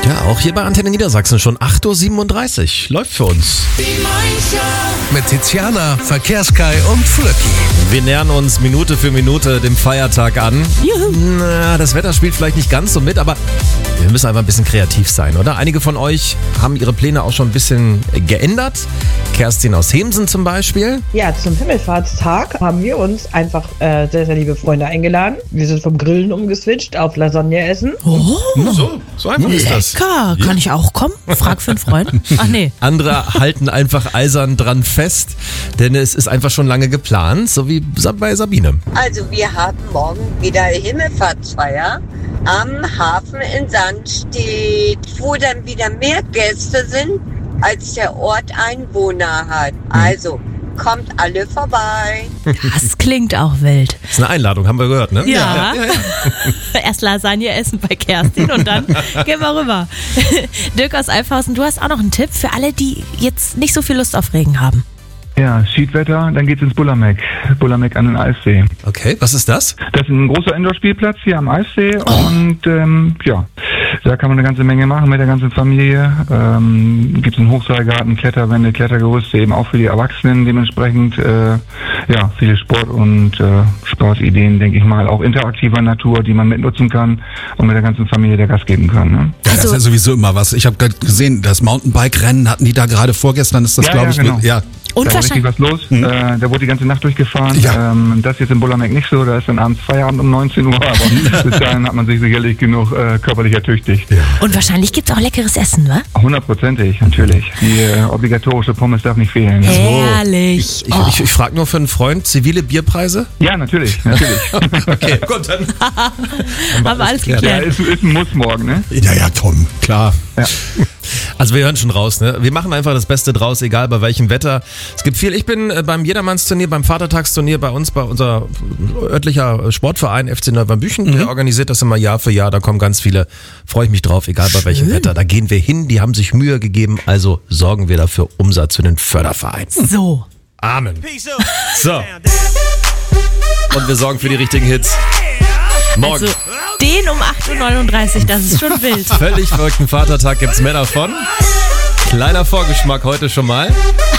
Ja, auch hier bei Antenne Niedersachsen schon 8.37 Uhr. Läuft für uns. Mit Tiziana, Verkehrskai und Flöcki. Wir nähern uns Minute für Minute dem Feiertag an. Juhu. Das Wetter spielt vielleicht nicht ganz so mit, aber wir müssen einfach ein bisschen kreativ sein, oder? Einige von euch haben ihre Pläne auch schon ein bisschen geändert. Kerstin aus Hemsen zum Beispiel. Ja, zum Himmelfahrtstag haben wir uns einfach sehr, sehr liebe Freunde eingeladen. Wir sind vom Grillen umgeswitcht auf Lasagne essen. Oh, So einfach ist das. lecker. Kann ich auch kommen? Frag für einen Freund. Ach nee. Andere halten einfach eisern dran fest, denn es ist einfach schon lange geplant, so wie bei Sabine. Also wir haben morgen wieder Himmelfahrtsfeier am Hafen in Sandstedt, wo dann wieder mehr Gäste sind, als der Ort Einwohner hat. Also kommt alle vorbei. Das klingt auch wild. Das ist eine Einladung, haben wir gehört, ne? Ja. Erst Lasagne essen bei Kerstin und dann gehen wir rüber. Dirk aus Alfhausen, du hast auch noch einen Tipp für alle, die jetzt nicht so viel Lust auf Regen haben. Ja, Schiedwetter, dann geht's ins Bullermeck an den Eissee. Okay, was ist das? Das ist ein großer Indoor-Spielplatz hier am Eissee und da kann man eine ganze Menge machen mit der ganzen Familie. Gibt's einen Hochseilgarten, Kletterwände, Klettergerüste, eben auch für die Erwachsenen dementsprechend. Viele Sport- und Sportideen, denke ich mal, auch interaktiver Natur, die man mitnutzen kann und mit der ganzen Familie der Gas geben kann. Ne? Ja, das ist ja sowieso immer was. Ich habe gerade gesehen, das Mountainbike-Rennen hatten die da gerade vorgestern, ist das, glaube ich. Genau. Ja. Und Da war richtig was los. Da wurde die ganze Nacht durchgefahren. Ja. Das jetzt in Bullermeck nicht so. Da ist dann abends Feierabend um 19 Uhr. Aber bis dahin hat man sich sicherlich genug körperlich ertüchtigt. Und wahrscheinlich gibt's auch leckeres Essen, wa? 100%ig, natürlich. Die obligatorische Pommes darf nicht fehlen. Herrlich. Ich frage nur für einen Freund, zivile Bierpreise? Ja, natürlich. Okay, gut, dann Haben wir alles Ja, geklärt. ist ein Muss morgen, ne? Ja, Tom, klar. Ja. Also wir hören schon raus, ne? Wir machen einfach das Beste draus, egal bei welchem Wetter. Es gibt viel. Ich bin beim Jedermannsturnier, beim Vatertagsturnier bei uns, bei unser örtlicher Sportverein FC Neubernbüchen. Der organisiert das immer Jahr für Jahr. Da kommen ganz viele. Freue ich mich drauf, egal bei welchem Wetter. Da gehen wir hin. Die haben sich Mühe gegeben. Also sorgen wir dafür Umsatz für den Förderverein. So. Amen. So. Und wir sorgen für die richtigen Hits. Morgen. Also, den um 8.39 Uhr, das ist schon wild. Völlig verrückten Vatertag gibt's mehr davon. Kleiner Vorgeschmack heute schon mal.